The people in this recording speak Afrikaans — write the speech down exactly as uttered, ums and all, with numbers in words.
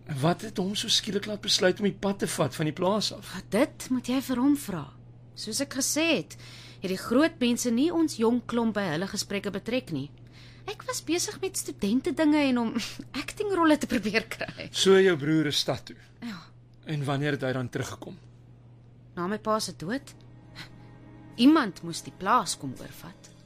Wat het hom so skielik laat besluit om die pad te vat van die plaas af? Wat dit moet jy vir hom vra. Soos ek gesê het, het die groot mense nie ons jong klomp by hulle gesprekke betrek nie. Ek was besig met studente dinge en om actingrolle te probeer kry. So jou broer is stad toe. Ja, En wanneer het hy dan teruggekom? na my pa se dood. Iemand moes die plaas kom oorvat.